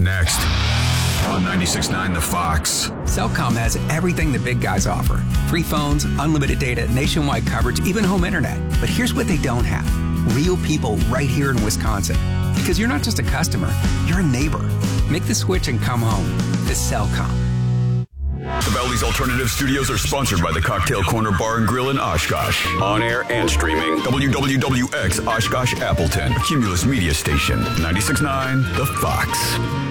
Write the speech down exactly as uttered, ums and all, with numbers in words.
Next on ninety-six point nine The Fox. Cellcom has everything the big guys offer. Free phones, unlimited data, nationwide coverage, even home internet. But here's what they don't have. Real people right here in Wisconsin. Because you're not just a customer, you're a neighbor. Make the switch and come home to Cellcom. The Bally's Alternative Studios are sponsored by the Cocktail Corner Bar and Grill in Oshkosh. On air and streaming. W W W X Oshkosh Appleton. A Cumulus Media Station. ninety-six point nine The Fox.